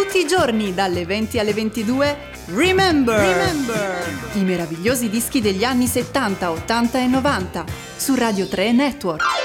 Tutti i giorni dalle 20 alle 22 Remember! I meravigliosi dischi degli anni 70, 80 e 90 su Radio 3 Network.